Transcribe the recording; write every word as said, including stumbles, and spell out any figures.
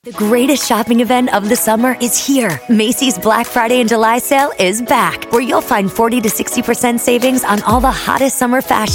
The greatest shopping event of the summer is here. Macy's Black Friday and July sale is back, where you'll find forty to sixty percent savings on all the hottest summer fashion.